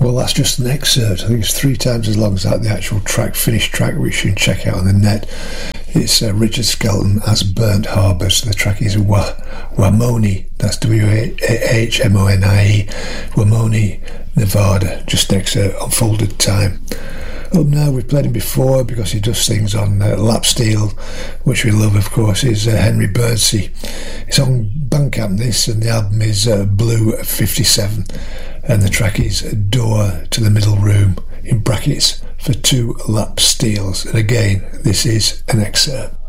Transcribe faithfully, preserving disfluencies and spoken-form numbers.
Well, that's just an excerpt. I think it's three times as long as that, the actual track, finished track, which you can check out on the net. It's uh, Richard Skelton as Burnt Harbours. The track is Wa- Wamoni, that's W A H M O N I E, Wamoni, Nevada, just an excerpt on Folded Time. Up now, we've played him before because he does things on uh, lap steel, which we love, of course, is uh, Henry Birdsey. It's on Bandcamp, this, and the album is uh, Blue fifty-seven, and the track is Door to the Middle Room, in brackets, for two lap steels. And again, this is an excerpt.